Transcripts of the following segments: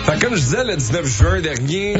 Comme je disais, le 19 juin dernier,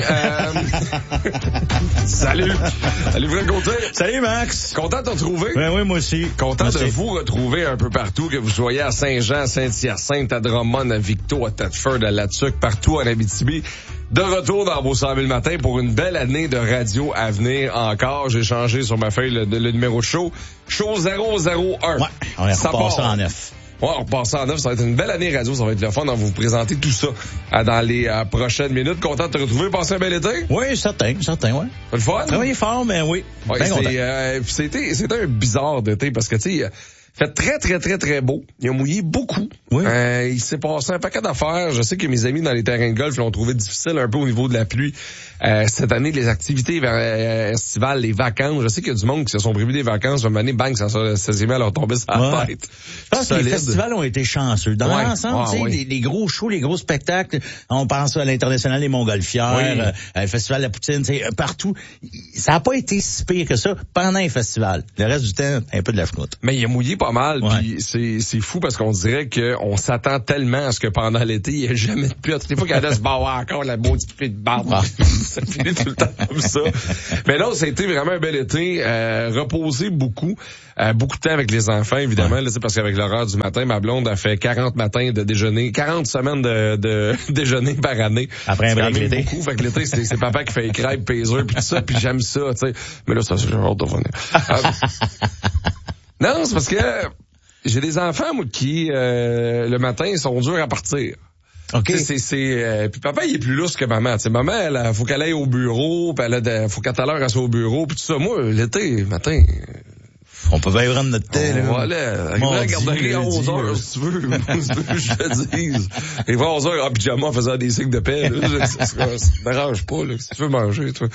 Salut Fred Gauthier. Salut Max. Content de te retrouver. Ben oui, moi aussi. Content de vous retrouver un peu partout, que vous soyez à Saint-Jean, à Saint-Hyacinthe, à Drummond, à Victo, à Thetford, à Latuc, partout en Abitibi. De retour dans vos 100 000 matins pour une belle année de radio à venir encore. J'ai changé sur ma feuille le numéro de show. Show 001. Ouais, on est repassé en 9. Ouais, on repasse en 9. Ça va être une belle année radio. Ça va être le fun de vous présenter tout ça dans les prochaines minutes. Content de te retrouver. Passez un bel été? Oui, certain, ouais. Pas le fun? Travailler fort, mais oui. Ouais, c'était un bizarre d'été parce que, tu sais, fait très beau. Il a mouillé beaucoup. Oui. Il s'est passé un paquet d'affaires. Je sais que mes amis dans les terrains de golf l'ont trouvé difficile un peu au niveau de la pluie. Cette année, les activités estivales, les vacances. Je sais qu'il y a du monde qui se sont prévus des vacances. Une année, bang, ça s'est mis à leur tomber sur la tête. Je pense que les festivals ont été chanceux. Dans l'ensemble, tu sais, les gros shows, les gros spectacles, on pense à l'International des Montgolfières, le Festival de la Poutine, tu sais, partout. Ça n'a pas été si pire que ça pendant les festivals. Le reste du temps, un peu de la fenoute. Mais il a mouillé pas mal, puis c'est fou parce qu'on dirait qu'on s'attend tellement à ce que pendant l'été, il n'y ait jamais de pluie. Toutes les fois qu'il y a se barre encore la maudite pluie de barbe. Ça finit tout le temps comme ça. Mais là, ça a été vraiment un bel été, reposé beaucoup. Beaucoup de temps avec les enfants, évidemment, là, c'est parce qu'avec l'horaire du matin, ma blonde a fait 40 matins de déjeuner, 40 semaines de déjeuner par année. Après un break l'été. Beaucoup, fait que l'été, c'est papa qui fait les crêpes, pis eux, puis tout ça, puis j'aime ça, tu sais. Mais là, ça, j'ai hâte de revenir. Non, c'est parce que j'ai des enfants, moi, qui, le matin, ils sont durs à partir. OK. Puis papa, il est plus lousse que maman. Tu sais, maman, elle, faut qu'elle aille au bureau, puis faut qu'à tout à l'heure, elle soit au bureau, puis tout ça. Moi, l'été, matin... On peut bien prendre notre thé, là. Voilà. Il va garder à 11 heures, si tu veux. Je te dis. Et va à 11 heures en pyjama en faisant des signes de paix, là. Ça te dérange pas, là. Si tu veux manger, toi.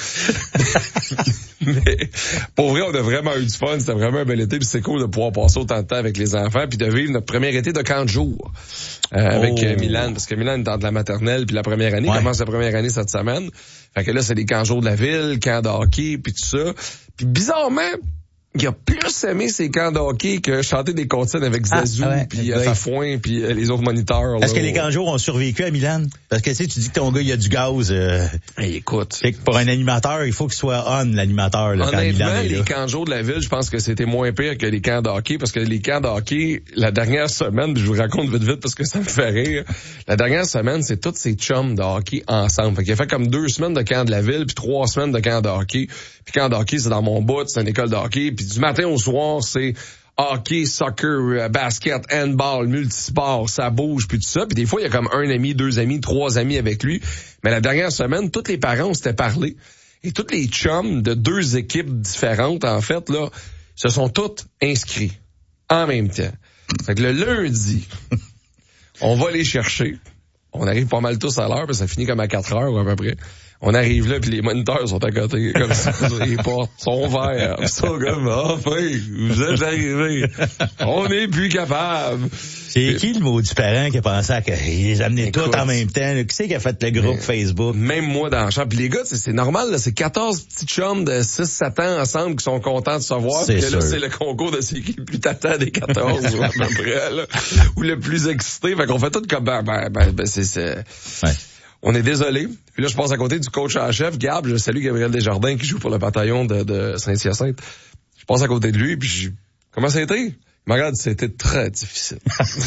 Mais, pour vrai, on a vraiment eu du fun. C'était vraiment un bel été, puis c'est cool de pouvoir passer autant de temps avec les enfants, puis de vivre notre premier été de camp de jour. Avec Milan, parce que Milan est dans de la maternelle, puis la première année, commence la première année cette semaine. Fait que là, c'est des camps de jour de la ville, camp de hockey, puis tout ça. Puis bizarrement, il a plus aimé ses camps de hockey que chanter des comptines avec Zazou, puis Fafouin, puis les autres moniteurs. Est-ce que les camps de jour ont survécu à Milan? Parce que tu dis que ton gars, il y a du gaz. Hey, écoute. Pour un animateur, il faut qu'il soit on, l'animateur. Là, honnêtement, quand les camps de jour de la ville, je pense que c'était moins pire que les camps de hockey, parce que les camps de hockey, la dernière semaine, je vous raconte vite parce que ça me fait rire, la dernière semaine, c'est tous ces chums de hockey ensemble. Fait qu'il a fait comme 2 semaines de camp de la ville, puis 3 semaines de camp de hockey. Puis camp de hockey, c'est dans mon bout, c'est une école de hockey, puis du matin au soir, c'est hockey, soccer, basket, handball, multisport, ça bouge, puis tout ça. Puis des fois, il y a comme 1 ami, 2 amis, 3 amis avec lui. Mais la dernière semaine, tous les parents, on s'était parlé. Et tous les chums de 2 équipes différentes, en fait, là, se sont tous inscrits en même temps. Fait que le lundi, on va les chercher. On arrive pas mal tous à l'heure, parce que ça finit comme à 4 heures ou à peu près. On arrive là, puis les moniteurs sont à côté, comme ça, les portes sont ouvertes. Ils sont comme, enfin, vous êtes arrivés. On n'est plus capable. C'est qui le maudit parent qui a pensé à qu'ils les amenaient tous en même temps? Là? Qui c'est qui a fait le groupe Facebook? Même moi dans le champ. Puis les gars, c'est normal, là, c'est 14 petits chums de 6-7 ans ensemble qui sont contents de se voir. Puis là, c'est le concours de c'est qui le plus tâtant des 14, à peu près, là, ou le plus excité. Fait qu'on fait tout comme, c'est... Ouais. On est désolé. Puis là, je passe à côté du coach en chef, Gab. Je salue Gabriel Desjardins qui joue pour le bataillon de Saint-Hyacinthe. Je passe à côté de lui, puis comment ça a été? Il me regarde, c'était très difficile.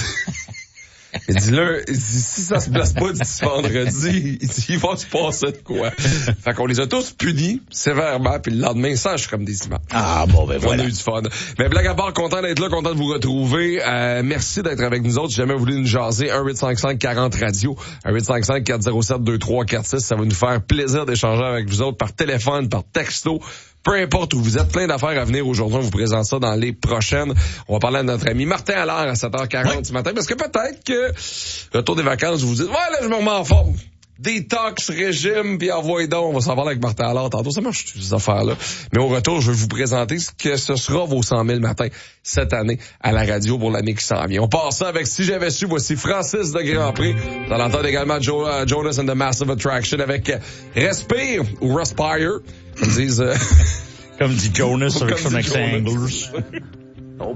Il dit là, si ça se place pas d'ici vendredi, il va se passer de quoi? Fait qu'on les a tous punis sévèrement, puis le lendemain, ça, je suis comme des images. Ah bon, ben voilà. On a eu du fun. Mais blague à part, content d'être là, content de vous retrouver. Merci d'être avec nous autres. Si jamais vous voulez nous jaser, 1-855-40-radio, 1-855-407-2346. Ça va nous faire plaisir d'échanger avec vous autres par téléphone, par texto. Peu importe où vous êtes, plein d'affaires à venir aujourd'hui. On vous présente ça dans les prochaines. On va parler à notre ami Martin Allard à 7h40 du matin. Parce que peut-être que, retour des vacances, vous vous dites, ouais, là, je me remets en forme. Détox, régime, puis envoyez donc. On va s'en parler avec Martin Allard tantôt. Ça marche, ces affaires-là. Mais au retour, je vais vous présenter ce que ce sera vos 100 000 matins cette année à la radio pour l'année qui s'en vient. On passe ça avec Si j'avais su. Voici Francis de Grandpré. Vous allez entendre également Jonas and the Massive Attraction avec Respire ou Respire. Comme disent... Comme dit Jonas avec son accent anglais.